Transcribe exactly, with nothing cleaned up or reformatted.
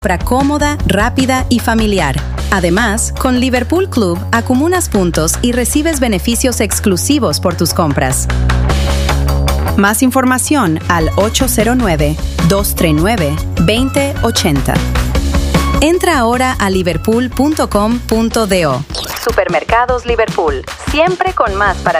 Compra cómoda, rápida y familiar. Además, con Liverpool Club acumulas puntos y recibes beneficios exclusivos por tus compras. Más información al ocho cero nueve, dos tres nueve, dos cero ocho cero. Entra ahora a liverpool punto com punto do. Supermercados Liverpool, siempre con más para